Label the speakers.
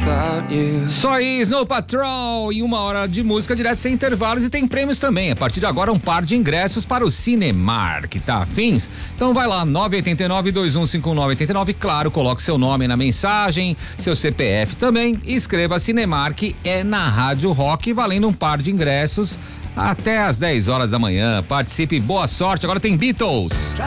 Speaker 1: Só Snow Patrol e 1 hora de música direto sem intervalos e tem prêmios também. A partir de agora, um par de ingressos para o Cinemark, tá afins? Então vai lá, 989-2159-89, claro, coloque seu nome na mensagem, seu CPF também, e escreva Cinemark na Rádio Rock, valendo um par de ingressos até às 10 horas da manhã. Participe, boa sorte. Agora tem Beatles.